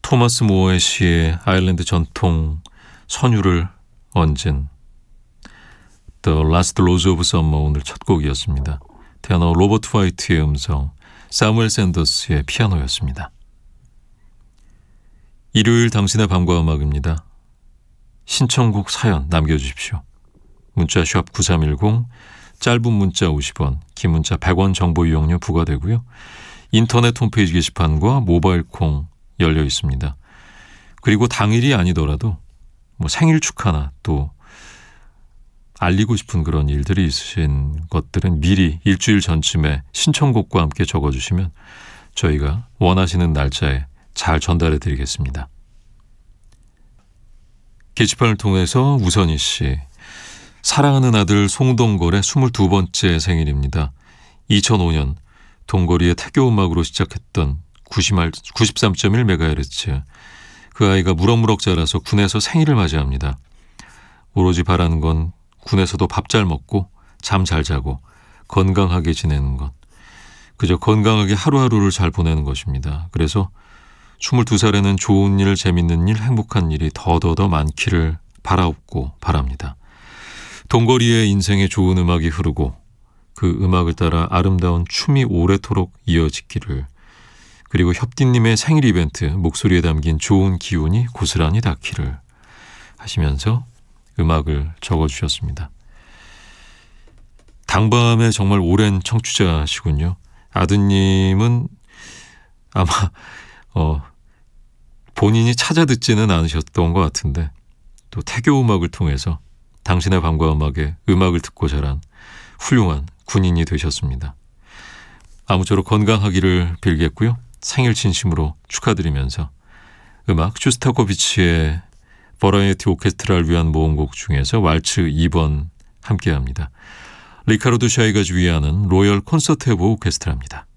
토마스 모어의 시에 아일랜드 전통 선율을 얹은 The Last Rose of Summer 오늘 첫 곡이었습니다. 테너 로버트 화이트의 음성, 사무엘 샌더스의 피아노였습니다. 일요일 당신의 밤과 음악입니다. 신청곡 사연 남겨주십시오. 문자 샵 9310, 짧은 문자 50원, 긴 문자 100원 정보 이용료 부과되고요. 인터넷 홈페이지 게시판과 모바일 콩 열려 있습니다. 그리고 당일이 아니더라도 생일 축하나 또 알리고 싶은 그런 일들이 있으신 것들은 미리 일주일 전쯤에 신청곡과 함께 적어주시면 저희가 원하시는 날짜에 잘 전달해 드리겠습니다. 게시판을 통해서 우선희 씨, 사랑하는 아들 송동걸의 22번째 생일입니다. 2005년 동거리의 태교 음악으로 시작했던 93.1MHz. 그 아이가 무럭무럭 자라서 군에서 생일을 맞이합니다. 오로지 바라는 건 군에서도 밥 잘 먹고 잠 잘 자고 건강하게 지내는 것. 그저 건강하게 하루하루를 잘 보내는 것입니다. 그래서 22살에는 좋은 일, 재밌는 일, 행복한 일이 더더더 많기를 바라옵고 바랍니다. 동거리의 인생에 좋은 음악이 흐르고 그 음악을 따라 아름다운 춤이 오래도록 이어지기를, 그리고 협디님의 생일 이벤트 목소리에 담긴 좋은 기운이 고스란히 닿기를 하시면서 음악을 적어주셨습니다. 당밤에 정말 오랜 청취자시군요. 아드님은 아마 본인이 찾아 듣지는 않으셨던 것 같은데 또 태교 음악을 통해서 당신의 밤과 음악에 음악을 듣고 자란 훌륭한 군인이 되셨습니다. 아무쪼록 건강하기를 빌겠고요. 생일 진심으로 축하드리면서 음악 슈스타코비치의 버라이어티 오케스트라를 위한 모음곡 중에서 왈츠 2번 함께합니다. 리카르도 샤이가 주의하는 로열 콘서테보 오케스트라입니다.